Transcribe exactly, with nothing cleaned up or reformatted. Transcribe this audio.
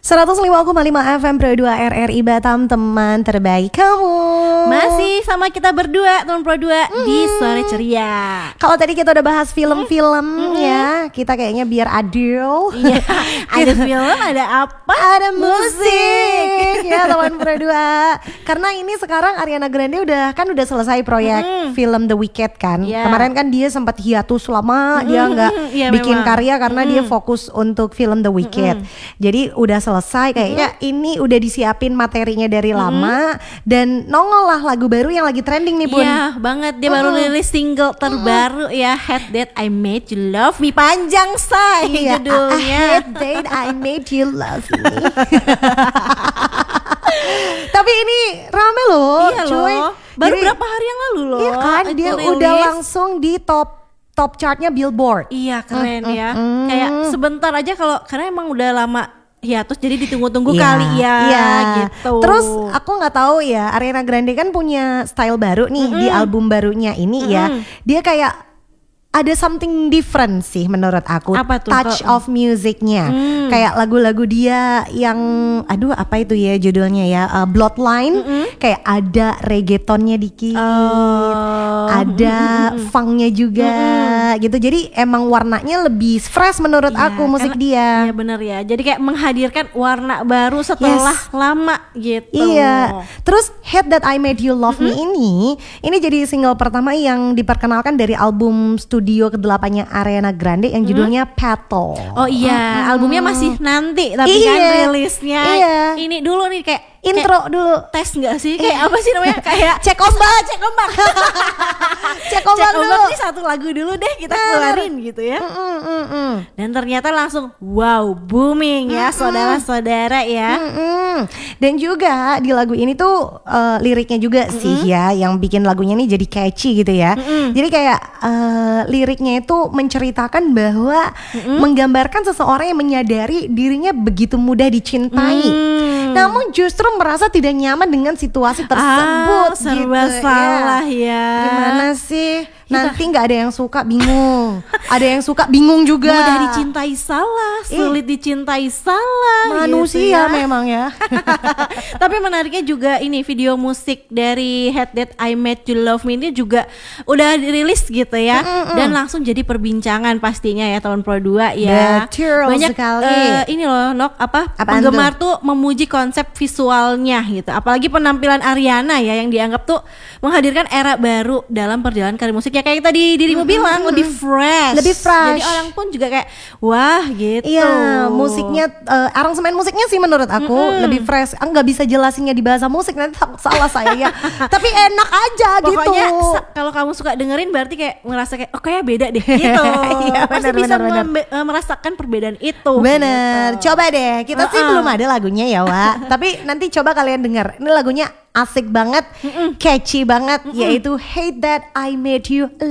seratus lima koma lima F M Pro dua R R I Batam, teman terbaik kamu. Masih sama kita berdua, teman Pro dua mm. di Sore Ceria. Kalau tadi kita udah bahas film-film mm. ya, kita kayaknya biar adil. Iya, ada film, ada apa? Ada musik ya teman Pro dua. Karena ini sekarang Ariana Grande udah kan udah selesai proyek mm. film The Wicked kan. Yeah. Kemarin kan dia sempat hiatus lama, mm. dia nggak yeah, bikin memang. karya karena mm. dia fokus untuk film The Wicked. Mm. Jadi udah selesai kayaknya mm-hmm. ini udah disiapin materinya dari mm-hmm. lama dan nongol lah lagu baru yang lagi trending nih Bun. Iya banget, dia mm. baru rilis single terbaru mm. ya, Hate That I Made You Love Me. Panjang say iya, judulnya. Hate That I Made You Love Me. Tapi ini rame loh, iya cuy. Loh. Baru Jadi, berapa hari yang lalu loh. Iya kan, dia rilis. udah langsung di top top chartnya Billboard. Iya keren mm, ya. Mm, mm. Kayak sebentar aja kalau karena emang udah lama hiatus jadi ditunggu-tunggu yeah, kali ya yeah. gitu. Terus aku nggak tahu ya, Ariana Grande kan punya style baru nih mm-hmm. di album barunya ini mm-hmm. ya. Dia kayak ada something different sih menurut aku. Apa tuh? Touch oh. of musicnya mm. kayak lagu-lagu dia yang aduh apa itu ya judulnya ya, uh, Bloodline mm-hmm. kayak ada reggaetonnya dikit oh. ada mm-hmm. funknya juga mm-hmm. gitu. Jadi emang warnanya lebih fresh menurut yeah, aku musik dia. Iya bener ya, jadi kayak menghadirkan warna baru setelah yes. lama gitu. Iya. Terus Hate That I Made You Love mm-hmm. Me ini ini jadi single pertama yang diperkenalkan dari album studio Studio kedelapannya Ariana Grande yang judulnya hmm? Petal. Oh iya, hmm. albumnya masih nanti tapi iya. kan rilisnya iya. ini dulu nih kayak intro kayak dulu. Tes nggak sih? Kayak apa sih namanya? Kayak cek ombak, cek ombak. cek ombak cek dulu. Ombak nih satu lagu dulu deh kita keluarin gitu ya. Mm, mm, mm, mm. Dan ternyata langsung wow booming ya mm, saudara-saudara ya. Mm, mm. Dan juga di lagu ini tuh uh, liriknya juga mm, sih ya yang bikin lagunya nih jadi catchy gitu ya. Mm, mm. Jadi kayak uh, liriknya itu menceritakan bahwa mm, menggambarkan seseorang yang menyadari dirinya begitu mudah dicintai. Mm. Namun justru merasa tidak nyaman dengan situasi tersebut. Ah, serba gitu, salah ya. ya. Gimana sih? Nanti nggak ada yang suka bingung, ada yang suka bingung juga. Mudah dicintai salah, sulit eh. dicintai salah. Manusia gitu ya. memang ya. Tapi menariknya juga ini video musik dari Hate That I Made You Love Me ini juga udah dirilis gitu ya, mm-mm. dan langsung jadi perbincangan pastinya ya tahun Pro dua ya. Betul banyak sekali. Uh, ini loh Nok apa Apaan penggemar tuh? tuh memuji konsep visualnya gitu. Apalagi penampilan Ariana ya yang dianggap tuh menghadirkan era baru dalam perjalanan karir musiknya. Kayak tadi dirimu mm-hmm. bilang lebih fresh, lebih fresh. Jadi orang pun juga kayak wah gitu. Iya, musiknya, uh, aransemen musiknya sih menurut aku mm-hmm. lebih fresh. Enggak bisa jelasinnya di bahasa musik nanti salah saya ya. Tapi enak aja gitu. Pokoknya kalau kamu suka dengerin berarti kayak ngerasa kayak oh kayak beda deh gitu. Iya, pasti bener, bisa bener, membe- bener. merasakan perbedaan itu. Bener. Gitu. Coba deh. Kita uh-uh. sih belum ada lagunya ya, Wak. Tapi nanti coba kalian denger. Ini lagunya asik banget, mm-mm. catchy banget, mm-mm. yaitu Hate That I Made You